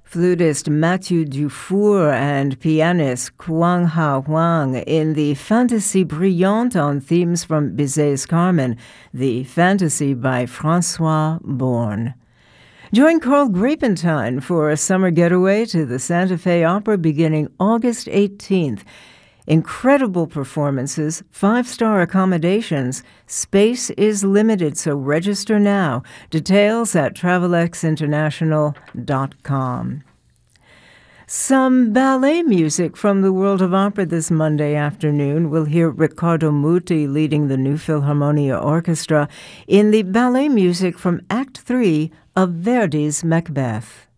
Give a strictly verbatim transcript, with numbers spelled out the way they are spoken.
flutist Mathieu Dufour and pianist Quang Ha Huang in the Fantasy Brillante on themes from Bizet's Carmen, the Fantasy by Francois Born. Join Carl Grapentine for a summer getaway to the Santa Fe Opera beginning August eighteenth. Incredible performances, five-star accommodations. Space is limited, so register now. Details at travelex international dot com. Some ballet music from the world of opera this Monday afternoon. We'll hear Riccardo Muti leading the New Philharmonia Orchestra in the ballet music from Act Three of Verdi's Macbeth.